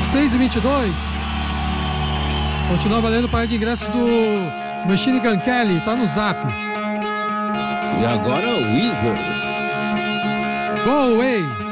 6h22. Continua valendo o par de ingressos do Machine Gun Kelly. Tá no Zap. E agora o Weezer. Go away.